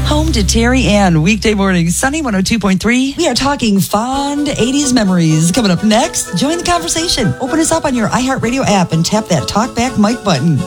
Home to Terry Ann, weekday morning, Sunny 102.3. We are talking fond 80s memories. Coming up next, join the conversation. Open us up on your iHeartRadio app and tap that talkback mic button.